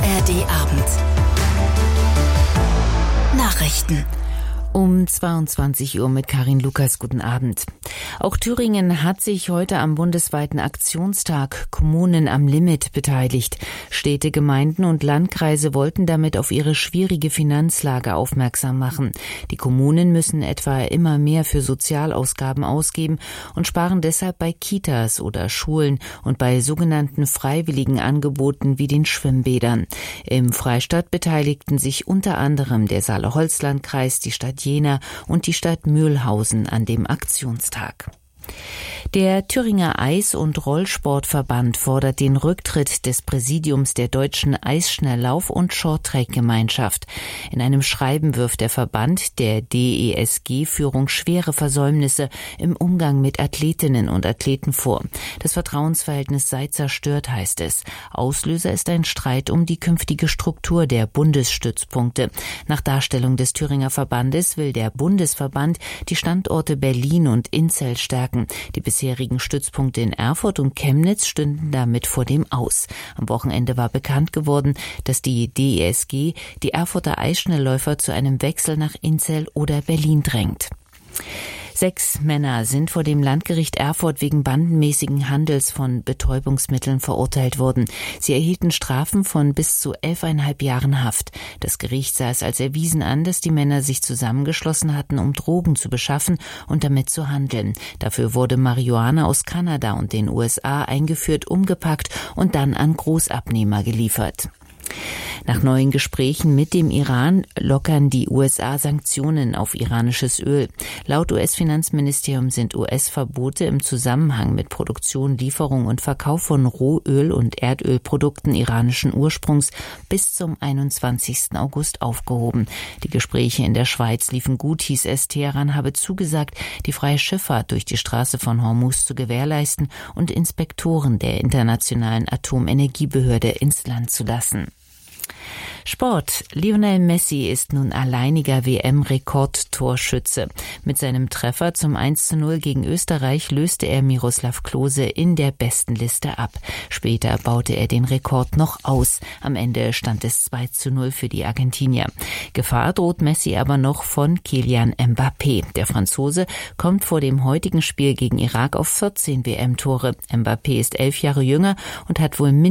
ARD Abend. Nachrichten. Um 22 Uhr mit Karin Lukas. Guten Abend. Auch Thüringen hat sich heute am bundesweiten Aktionstag Kommunen am Limit beteiligt. Städte, Gemeinden und Landkreise wollten damit auf ihre schwierige Finanzlage aufmerksam machen. Die Kommunen müssen etwa immer mehr für Sozialausgaben ausgeben und sparen deshalb bei Kitas oder Schulen und bei sogenannten freiwilligen Angeboten wie den Schwimmbädern. Im Freistaat beteiligten sich unter anderem der Saale-Holzland-Kreis, die Stadt Jena und die Stadt Mülhausen an dem Aktionstag. Der Thüringer Eis- und Rollsportverband fordert den Rücktritt des Präsidiums der Deutschen Eisschnelllauf- und Shorttrack-Gemeinschaft. In einem Schreiben wirft der Verband der DESG-Führung schwere Versäumnisse im Umgang mit Athletinnen und Athleten vor. Das Vertrauensverhältnis sei zerstört, heißt es. Auslöser ist ein Streit um die künftige Struktur der Bundesstützpunkte. Nach Darstellung des Thüringer Verbandes will der Bundesverband die Standorte Berlin und Inzell stärken. Die bisherigen Stützpunkte in Erfurt und Chemnitz stünden damit vor dem Aus. Am Wochenende war bekannt geworden, dass die DESG die Erfurter Eisschnellläufer zu einem Wechsel nach Inzell oder Berlin drängt. 6 Männer sind vor dem Landgericht Erfurt wegen bandenmäßigen Handels von Betäubungsmitteln verurteilt worden. Sie erhielten Strafen von bis zu 11,5 Jahren Haft. Das Gericht sah es als erwiesen an, dass die Männer sich zusammengeschlossen hatten, um Drogen zu beschaffen und damit zu handeln. Dafür wurde Marihuana aus Kanada und den USA eingeführt, umgepackt und dann an Großabnehmer geliefert. Nach neuen Gesprächen mit dem Iran lockern die USA Sanktionen auf iranisches Öl. Laut US-Finanzministerium sind US-Verbote im Zusammenhang mit Produktion, Lieferung und Verkauf von Rohöl- und Erdölprodukten iranischen Ursprungs bis zum 21. August aufgehoben. Die Gespräche in der Schweiz liefen gut, hieß es. Teheran habe zugesagt, die freie Schifffahrt durch die Straße von Hormuz zu gewährleisten und Inspektoren der Internationalen Atomenergiebehörde ins Land zu lassen. Sport. Lionel Messi ist nun alleiniger WM-Rekordtorschütze. Mit seinem Treffer zum 1:0 gegen Österreich löste er Miroslav Klose in der Bestenliste ab. Später baute er den Rekord noch aus. Am Ende stand es 2:0 für die Argentinier. Gefahr droht Messi aber noch von Kylian Mbappé. Der Franzose kommt vor dem heutigen Spiel gegen Irak auf 14 WM-Tore. Mbappé ist 11 Jahre jünger und hat wohl mindestens